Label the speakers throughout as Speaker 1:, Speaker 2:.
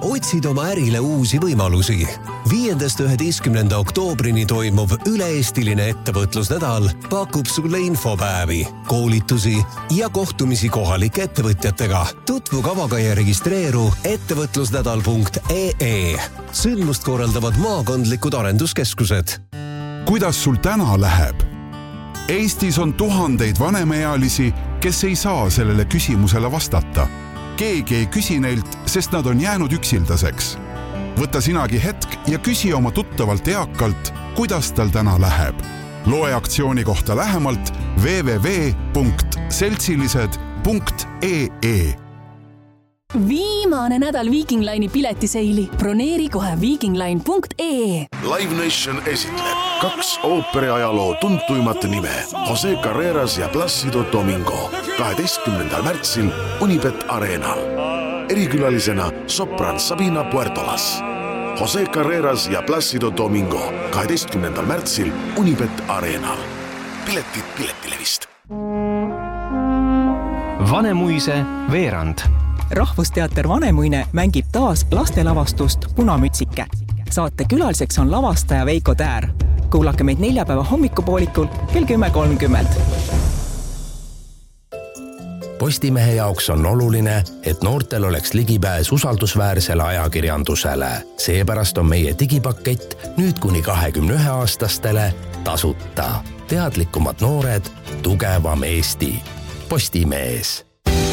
Speaker 1: Otsid oma ärile uusi võimalusi. 5.–11. oktoobrini toimuv üle-eestiline ettevõtlusnädal pakub sulle infopäevi, koolitusi ja kohtumisi kohalike ettevõtjatega. Tutvu kavaga ja registreeru ettevõtlusnädal.ee. Sündmust korraldavad maakondlikud arenduskeskused.
Speaker 2: Kuidas sul täna läheb? Eestis on tuhandeid vanemaealisi, kes ei saa sellele küsimusele vastata. Keegi ei küsi neilt, sest nad on jäänud üksildaseks. Võta sinagi hetk ja küsi oma tuttavalt eakalt, kuidas tal täna läheb. Loe aktsiooni kohta lähemalt www.seltsilised.ee.
Speaker 3: Viimane nädal Viking Line'i piletiseili. Broneeri kohe vikingline.ee.
Speaker 4: Live Nation esitleb 2 ooperiajaloo tuntuimat nime Jose Carreras ja Plácido Domingo 12. märtsil Unibet Arenal. Erikülalisena sopran Sabina Puertolas. Jose Carreras ja Plácido Domingo 12. märtsil Unibet Arenal. Piletid Piletilevist.
Speaker 5: Vanemuise veerand.
Speaker 6: Rahvusteater Vanemuine mängib taas lastelavastust Punamütsike. Saate külaliseks on lavastaja Veiko Täär. Kuulake meid neljapäeva hommikupoolikul kell 10.30.
Speaker 7: Postimehe jaoks on oluline, et noortel oleks ligipääs usaldusväärsele ajakirjandusele. Seepärast on meie digipakett nüüd kuni 21-aastastele tasuta. Teadlikumad noored, tugevam Eesti. Postimees.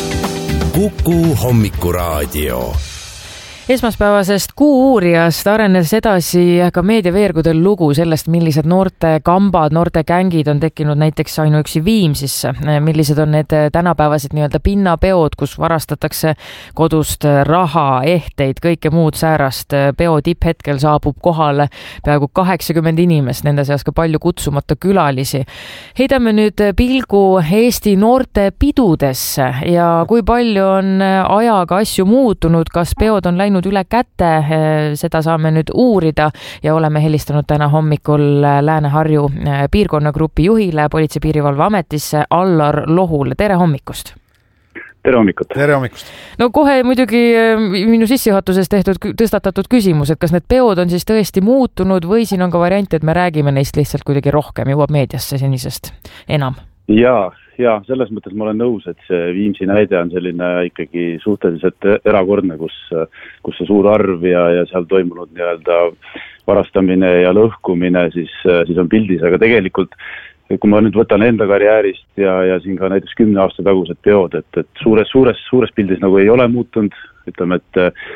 Speaker 7: Kuku hommikuraadio.
Speaker 8: Esmaspäevasest Kuu-uurijast arenes edasi ka meediaveergudel lugu sellest, millised noorte kambad, noorte gängid on tekkinud näiteks ainuüksi Viimsisse. Millised on need tänapäevased nii-öelda pinnapeod, kus varastatakse kodust raha, ehteid, kõike muud säärast. Peo tipphetkel saabub kohale peaaegu 80 inimest, nende seas ka palju kutsumata külalisi. Heidame nüüd pilgu Eesti noorte pidudesse ja kui palju on ajaga asju muutunud, kas peod on läinud üle käte, seda saame nüüd uurida ja oleme helistanud täna hommikul Lääne-Harju piirkonnagrupi juhile Politsei- Piirivalveametisse Allar Lohule. Tere hommikust!
Speaker 9: Tere hommikut!
Speaker 10: Tere hommikust!
Speaker 8: No kohe muidugi minu sissejuhatuses tõstatatud küsimus, et kas need peod on siis tõesti muutunud või siin on ka variant, et me räägime neist lihtsalt kuidagi rohkem, jõuab meediasse senisest enam?
Speaker 9: Ja selles mõttes ma olen nõus, et see Viimsi näide on selline ikkagi suhteliselt erakordne, kus see suur arv ja seal toimunud nii-öelda varastamine ja lõhkumine siis on pildis, aga tegelikult kui ma nüüd võtan enda karjäärist ja siin ka näiteks 10 aasta tagused peod, et suures pildis nagu ei ole muutunud, ütleme, et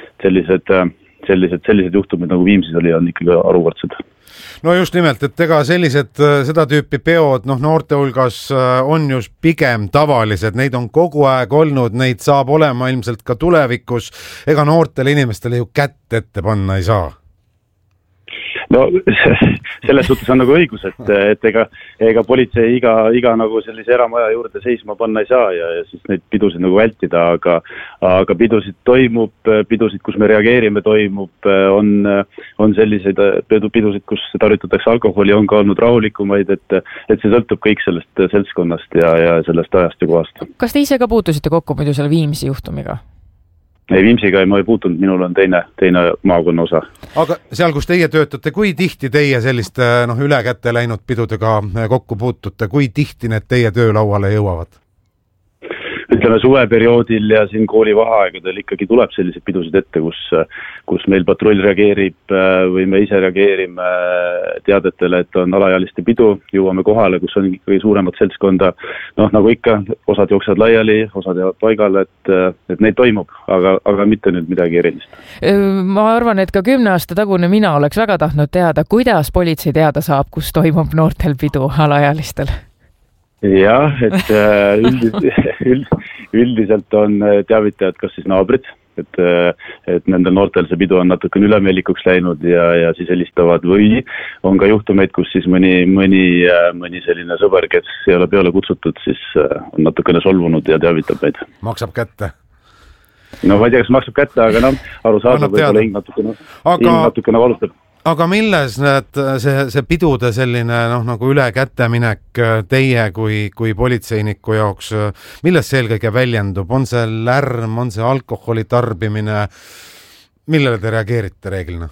Speaker 9: sellised juhtumid nagu Viimsis on ikkagi arukordsed.
Speaker 10: No just nimelt, et ega seda tüüpi peod noorte hulgas on just pigem tavalised, neid on kogu aeg olnud, neid saab olema ilmselt ka tulevikus, ega noortele inimestele ju kätt ette panna ei saa.
Speaker 9: No selles suhtes on nagu õigus, et ega politsei iga nagu sellise eramaja juurde seisma panna ei saa ja siis neid pidusid nagu vältida, aga pidusid toimub, pidusid, kus me reageerime, toimub, on selliseid pidusid, kus tarvitatakse alkoholi, on ka olnud rahulikumaid, et see sõltub kõik sellest seltskonnast ja sellest ajast ja kohast.
Speaker 8: Kas te ise ka puutusite kokku muidu selle Viimsi juhtumiga?
Speaker 9: Ei, Viimsiga ma ei puutunud, minul on teine maakonna osa.
Speaker 10: Aga seal, kus teie töötate, kui tihti teie selliste üle kätte läinud pidudega kokku puutute, kui tihti need teie töölauale jõuavad?
Speaker 9: Ütleme suveperioodil ja siin koolivaheaegadel ikkagi tuleb selliseid pidusid ette, kus meil patrull reageerib või me ise reageerime teadetele, et on alaealiste pidu, jõuame kohale, kus on ikkagi suuremat seltskonda, nagu ikka, osad jooksevad laiali, osad jäävad paigale, et neid toimub, aga mitte nüüd midagi erilist.
Speaker 8: Ma arvan, et ka 10 aasta tagune mina oleks väga tahtnud teada, kuidas politsei teada saab, kus toimub noortel pidu alaealistel.
Speaker 9: Jah, et üldiselt on teavitajad kas siis naabrid, et nendel noortel see pidu on natukene ülemeelikuks läinud ja siis helistavad või on ka juhtumeid, kus siis mõni selline sõber, kes ei ole peale kutsutud, siis on natukene solvunud ja teavitab meid.
Speaker 10: Maksab kätte?
Speaker 9: No ma ei tea, kas maksab kätte, aga arusaadav võib-olla hing natukene valustab.
Speaker 10: Aga milles see pidude selline nagu üle kätte minek teie kui politseiniku jaoks, milles see eelkõige väljendub? On see lärm, on see alkoholi tarbimine? millele te reageerite reeglina?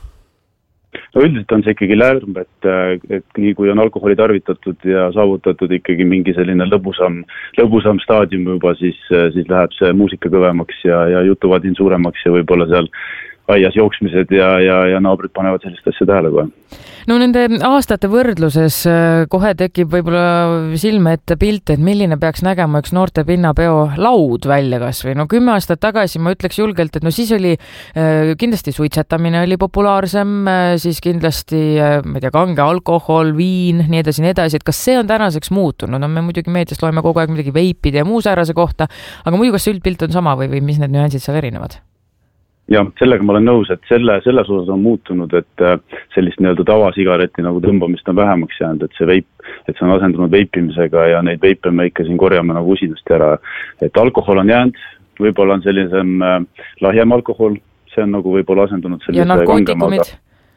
Speaker 9: No üldiselt on see ikkagi lärm, et nii kui on alkoholi tarvitatud ja saavutatud ikkagi mingi selline lõbusam staadium juba, siis läheb see muusika kõvemaks ja jutuvadin suuremaks ja võib-olla seal aias jooksmised ja naabrid panevad sellist asja tähele kohe.
Speaker 8: No nende aastate võrdluses kohe tekib võib-olla silme ette pilt, et milline peaks nägema üks noorte pinnapeo laud välja kasvõi. No 10 aastat tagasi ma ütleks julgelt, et no siis oli kindlasti suitsetamine oli populaarsem, siis kindlasti ma ei tea, kange alkohol, viin, nii edasi, et kas see on tänaseks muutunud? No me muidugi meediast loeme kogu aeg midagi veipide ja muu säärase kohta, aga muidu kas see üldpilt on sama või mis need nüansid seal erinevad?
Speaker 9: Ja sellega ma olen nõus, et selles osas on muutunud, et sellist nii-öelda tavasigareti nagu tõmbamist on vähemaks jäänud, et see on asendunud veipimisega ja neid veipe me ikka siin korjame nagu usinasti ära. Et alkohol on jäänud, võib-olla on sellisem lahjem alkohol, see on nagu võib-olla asendunud sellise
Speaker 8: ja narkootikumid?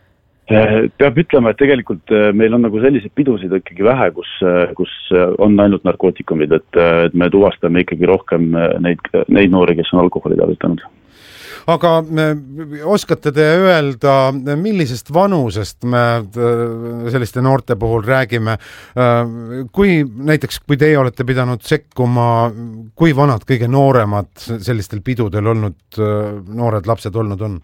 Speaker 9: Peab ütlema, et tegelikult meil on nagu selliseid pidusid ikkagi vähe, kus on ainult narkootikumid, et me tuvastame ikkagi rohkem neid noori, kes on alkoholi tarvitanud.
Speaker 10: Aga oskate te öelda, millisest vanusest me selliste noorte puhul räägime? Kui teie olete pidanud sekkuma, kui vanad kõige nooremad sellistel pidudel olnud noored lapsed olnud on?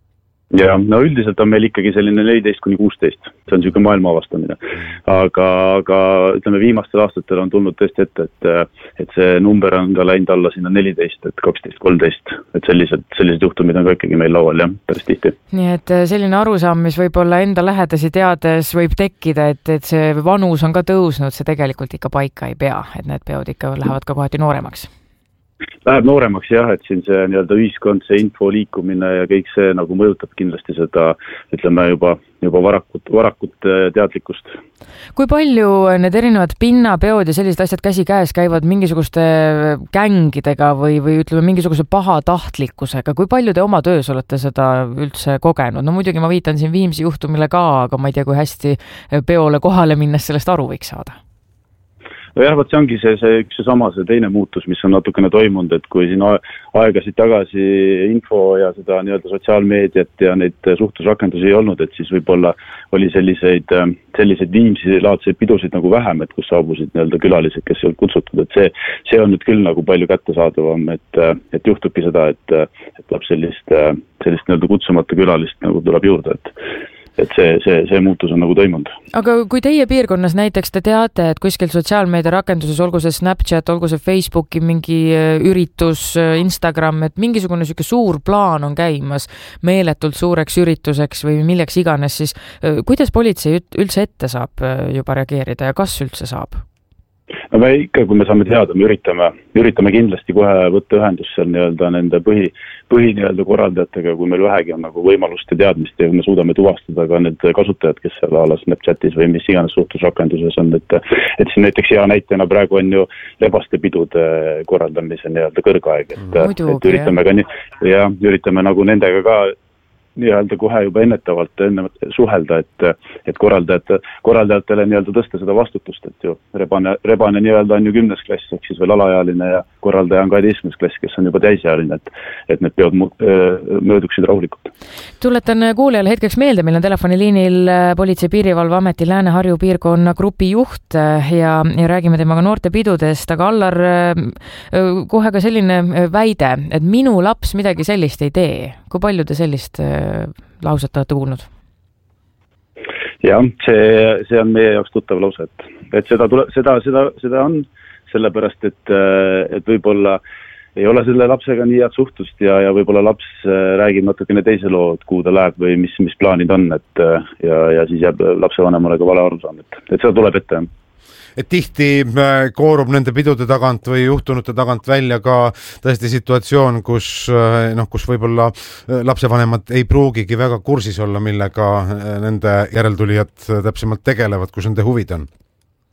Speaker 9: Ja, no üldiselt on meil ikkagi selline 14-16, see on niisugune maailma avastamine. Aga ütleme, viimastel aastatel on tulnud tõesti ette, et see number on ka läinud alla sinna 14, et 12-13, et sellised juhtumid on ka ikkagi meil laual, jah, päris tihti.
Speaker 8: Nii et selline arusaam, mis võib-olla enda lähedasi teades võib tekkida, et see vanus on ka tõusnud, see tegelikult ikka paika ei pea, et need peod ikka lähevad ka kohati nooremaks.
Speaker 9: Läheb nooremaks jah, et siin see nii-öelda ühiskond, see info liikumine ja kõik see nagu mõjutab kindlasti seda, ütleme juba varakut teadlikkust.
Speaker 8: Kui palju need erinevad pinnapeod ja sellised asjad käsi käes käivad mingisuguste gängidega või ütleme mingisuguse pahatahtlikkusega? Kui palju te oma töös olete seda üldse kogenud? No muidugi ma viitan siin Viimsi juhtumile ka, aga ma ei tea, kui hästi peole kohale minnes sellest aru võiks saada.
Speaker 9: Jah, see ongi see teine muutus, mis on natukene toimunud, et kui siin aegasid tagasi info ja seda nii-öelda sotsiaalmeediat ja neid suhtlusrakendusi ei olnud, et siis võib-olla oli selliseid Viimsi-laadseid pidusid nagu vähem, et kus saabusid nii-öelda külalised, kes ei olnud kutsutud, et see on nüüd küll nagu palju kättesaadavam, et juhtubki seda, et tuleb sellist nii-öelda kutsumata külalist nagu tuleb juurde, et see muutus on nagu toimunud.
Speaker 8: Aga kui teie piirkonnas näiteks te teate, et kuskil sotsiaalmeedia rakenduses, olgu see Snapchat, olgu see Facebooki mingi üritus, Instagram, et mingisugune selline suur plaan on käimas meeletult suureks ürituseks või milleks iganes, siis kuidas politsei üldse ette saab juba reageerida ja kas üldse saab?
Speaker 9: No me ikka, kui me saame teada, me üritame kindlasti kohe võtta ühendust seal nii-öelda nende põhi nii-öelda korraldajatega, kui meil vähegi on nagu võimalust ja teadmist ja me suudame tuvastada ka need kasutajad, kes seal alas Snapchatis või mis iganes suhtlusrakenduses on, et siin näiteks hea näitena praegu on ju lebaste pidude korraldamise nii-öelda kõrgaeg, et üritame nagu nendega ka nii-öelda kohe juba ennetavalt enne suhelda, et korraldajatele nii-öelda tõsta seda vastutust, et ju rebane nii-öelda on ju 10. klass, ehk siis veel alaealine ja korraldaja on 12. klass, kes on juba täisealine, et need peod mööduksid rahulikult.
Speaker 8: Tuletan kuulajale hetkeks meelde, meil on telefoniliinil Politsei- Piirivalveameti Lääne-Harju piirkonna grupi juht ja räägime temaga noorte pidudest, aga Allar, kohe ka selline väide, et minu laps midagi sellist ei tee. Kui palju te sellist lauset olete kuulnud?
Speaker 9: Jah, see on meie jaoks tuttav lause, et seda on sellepärast, et võib-olla ei ole selle lapsega nii head suhtust ja võib-olla laps räägib natukene teise loo, et kuhu ta läheb või mis plaanid on, ja siis jääb lapsevanemale ka vale arusaam, et seda tuleb ette.
Speaker 10: Et tihti koorub nende pidude tagant või juhtunute tagant välja ka tõesti situatsioon, kus võib-olla lapsevanemad ei pruugigi väga kursis olla, millega nende järeltulijad täpsemalt tegelevad, kus nende huvid on.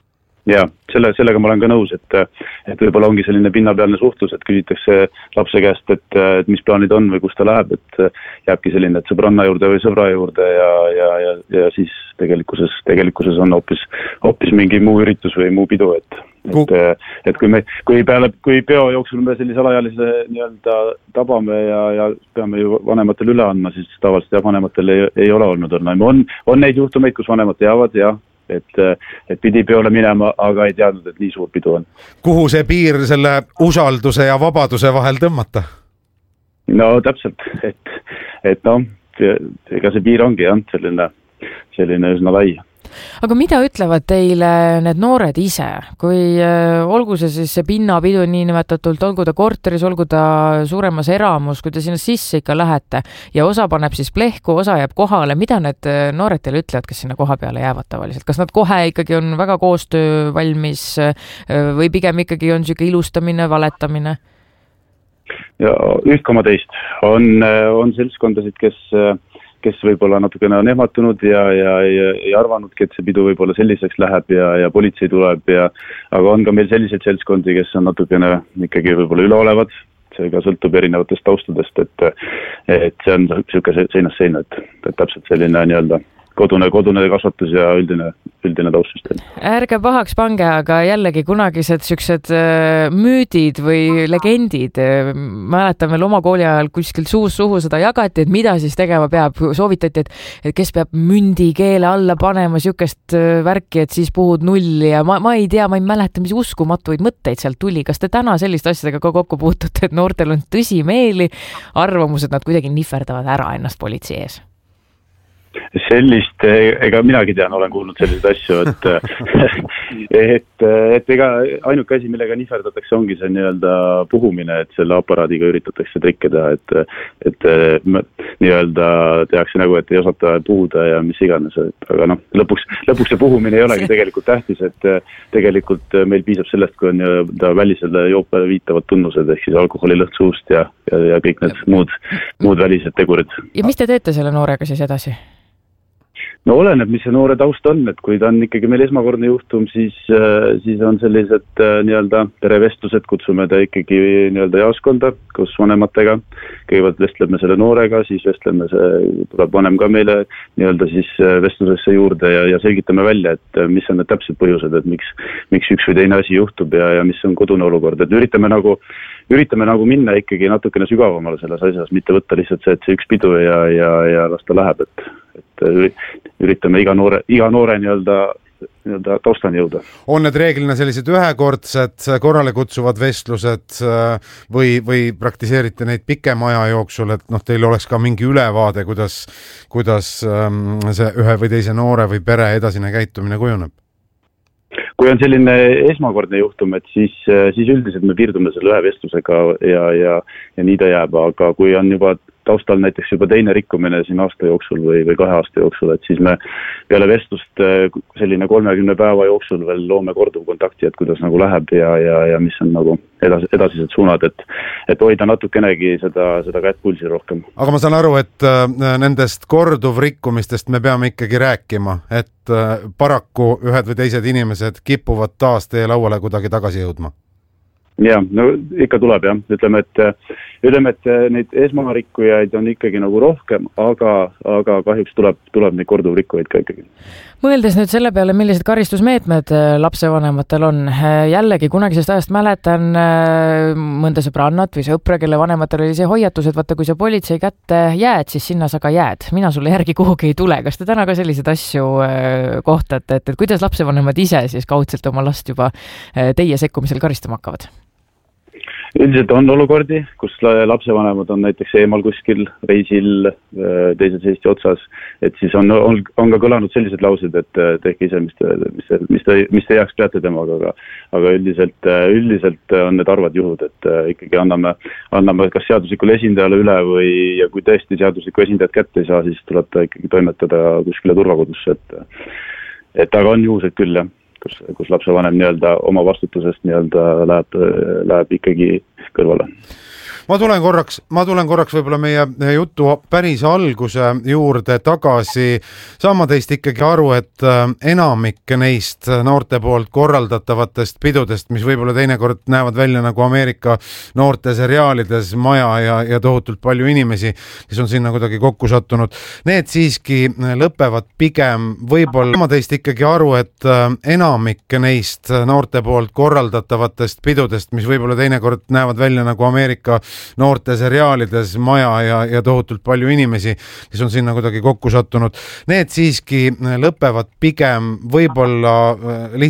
Speaker 9: Ja sellega ma olen ka nõus, et võib-olla ongi selline pinnapealne suhtlus, et küsitakse lapse käest, et mis plaanid on või kus ta läheb, et jääbki selline, et sõbranna juurde või sõbra juurde ja siis tegelikkuses on hoopis mingi muu üritus või muu pidu, et kui peo jooksul me sellise alaealise nii-öelda tabame ja peame ju vanematele üle andma, siis tavaliselt vanematel ei ole olnud. On neid juhtumeid, kus vanemad teavad ja et pidi peole minema, aga ei teadnud, et nii suur pidu on.
Speaker 10: Kuhu see piir selle usalduse ja vabaduse vahel tõmmata?
Speaker 9: No täpselt, et ega see piir ongi selline üsna lai.
Speaker 8: Aga mida ütlevad teile need noored ise, kui olgu see pinnapidu nii nimetatult, olgu ta korteris, olgu ta suuremas eramus, kui te sinna sisse ikka lähete ja osa paneb siis plehku, osa jääb kohale, mida need noored teile ütlevad, kes sinna koha peale jäävad tavaliselt? Kas nad kohe ikkagi on väga koostöö valmis või pigem ikkagi on selline ilustamine, valetamine?
Speaker 9: Ja üht koma teist. On seltskondasid, kes võib-olla natukene on ehmatunud ja ei arvanudki, et see pidu võib-olla selliseks läheb ja politsei tuleb aga on ka meil selliseid seltskondi, kes on natukene ikkagi võib-olla üleolevad, see ka sõltub erinevatest taustadest, et see on niisugune seinast seina, et täpselt selline nii-öelda kodune kasvatus ja üldine taustsüsteem.
Speaker 8: Ärge pahaks pange, aga jällegi kunagised sellised müüdid või legendid. Mäletan veel oma kooli ajal kuskil suhu seda jagati, et mida siis tegema peab. Soovitati, et kes peab mündi keele alla panema siukest värki, et siis puhud nulli ja ma ei tea, ma ei mäleta, mis uskumatuid mõtteid sealt tuli. Kas te täna selliste asjadega ka kokku puutute, et noortel on tõsimeeli arvamused, nad kuidagi nihverdavad ära ennast politsei ees?
Speaker 9: Sellist, ega minagi tean, olen kuulnud selliseid asju, et ega ainuke asi, millega nihverdatakse, ongi see nii-öelda puhumine, et selle aparaadiga üritatakse trikke teha, et nii-öelda tehakse nagu, et ei osata puhuda ja mis iganes, aga lõpuks see puhumine ei olegi tegelikult tähtis, et tegelikult meil piisab sellest, kui on välisele joopele viitavad tunnused, ehk siis alkoholilõhn suust ja kõik need muud välised tegurid.
Speaker 8: Ja mis te teete selle noorega siis edasi?
Speaker 9: No oleneb, mis see noore taust on, et kui ta on ikkagi meil esmakordne juhtum, siis on sellised nii-öelda perevestlused, kutsume ta ikkagi nii-öelda jaoskonda kus vanematega. Kõigepealt vestleme selle noorega, siis tuleb vanem ka meile nii-öelda siis vestlusesse juurde ja selgitame välja, et mis on need täpsed põhjused, et miks üks või teine asi juhtub ja mis on kodune olukord. Et üritame nagu minna ikkagi natukene sügavamale selles asjas, mitte võtta lihtsalt see, et see üks pidu ja las ta läheb, et üritame iga noore nii-öelda taustani jõuda.
Speaker 10: On need reeglina sellised ühekordsed korrale kutsuvad vestlused või praktiseerite neid pikema aja jooksul, et teil oleks ka mingi ülevaade, kuidas see ühe või teise noore või pere edasine käitumine kujuneb?
Speaker 9: Kui on selline esmakordne juhtum, et siis üldiselt me piirdume selle ühe vestlusega ja nii ta jääb, aga kui on juba taustal näiteks juba teine rikkumine siin aasta jooksul või 2 aasta jooksul, et siis me peale vestlust selline 30 päeva jooksul veel loome korduvkontakti, et kuidas nagu läheb ja mis on nagu edasised suunad, et hoida natukenegi seda kätt pulsi rohkem.
Speaker 10: Aga ma saan aru, et nendest korduvrikkumistest me peame ikkagi rääkima, et paraku ühed või teised inimesed kipuvad taas teie lauale kuidagi tagasi jõudma.
Speaker 9: Ja, no ikka tuleb jah. Ütleme, et neid esmarikkujaid on ikkagi nagu rohkem, aga kahjuks tuleb neid korduvrikkujaid ka ikkagi.
Speaker 8: Mõeldes nüüd selle peale, millised karistusmeetmed lapsevanematel on, jällegi kunagisest ajast mäletan mõnda sõbrannat või sõpra, kelle vanematel oli see hoiatus, et vaata, kui sa politsei kätte jääd, siis sinna sa ka jääd. Mina sulle järgi kuhugi ei tule. Kas te täna ka selliseid asju kohtate, et kuidas lapsevanemad ise siis kaudselt oma last juba teie sekkumisel karistama hakkavad?
Speaker 9: Üldiselt on olukordi, kus lapsevanemad on näiteks eemal kuskil reisil teises Eesti otsas, et siis on ka kõlanud sellised laused, et tehke ise, mis te heaks peate temaga, aga üldiselt on need arvad juhud, et ikkagi anname kas seaduslikule esindajale üle ja kui tõesti seaduslikku esindajat kätte ei saa, siis tuleb ta ikkagi toimetada kuskile turvakodusse, et aga on juhused küll, jah. Kus lapsevanem nii-öelda oma vastutusest nii-öelda läheb ikkagi kõrvale.
Speaker 10: ma tulen korraks võib-olla meie jutu päris alguse juurde tagasi. Saan ma teist ikkagi aru, et enamik neist noorte poolt korraldatavatest pidudest, mis võib-olla teinekord näevad välja nagu Ameerika noorte seriaalides, maja ja tohutult palju inimesi, kes on sinna kuidagi kokku sattunud, need siiski lõpevad pigem võib-olla. Ma teist ikkagi aru, et enamik neist noorte poolt korraldatavatest pidudest, mis võib-olla teinekord näevad välja nagu Ameerika noorte seriaalides, maja ja tohutult palju inimesi, kes on sinna kuidagi kokku sattunud, need siiski lõpevad pigem võib-olla lihtsalt